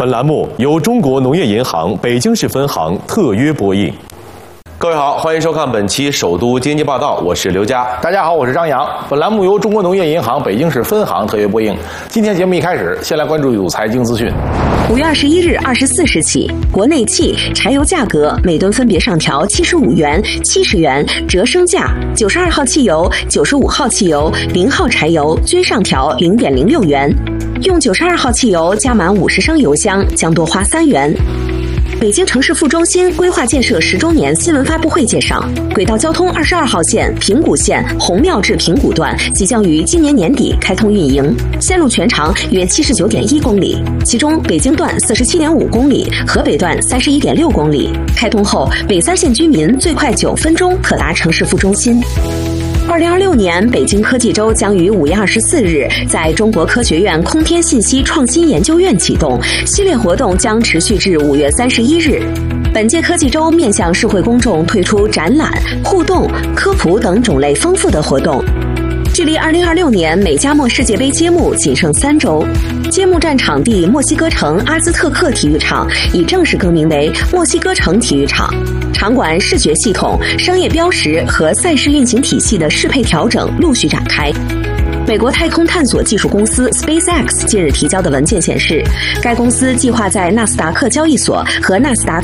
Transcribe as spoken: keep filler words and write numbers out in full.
本栏目由中国农业银行北京市分行特约播映。各位好，欢迎收看本期首都经济报道，我是刘佳。 大家好，我是张扬。本栏目由中国农业银行北京市分行特约播映。今天节目一开始，先来关注一组财经资讯。 五月二十一日二十四时起，国内汽、柴油价格每吨分别上调七十五元、七十元，折升价九十二号汽油、九十五号汽油、零号柴油均上调零点零六元。用九十二号汽油加满五十升油箱将多花三元。北京城市副中心规划建设十周年新闻发布会介绍，轨道交通二十二号线平谷线红庙至平谷段即将于今年年底开通运营，线路全长约七十九点一公里，其中北京段四十七点五公里，河北段三十一点六公里。开通后，北三县居民最快九分钟可达城市副中心。二零二六年北京科技周将于五月二十四日在中国科学院空天信息创新研究院启动，系列活动将持续至五月三十一日。本届科技周面向社会公众推出展览、互动、科普等种类丰富的活动。距离二零二六年美加墨世界杯揭幕仅剩三周，揭幕战场地墨西哥城阿兹特克体育场已正式更名为墨西哥城体育场。场馆视觉系统、商业标识和赛事运行体系的适配调整陆续展开。美国太空探索技术公司 SpaceX 近日提交的文件显示，该公司计划在纳斯达克交易所和纳斯达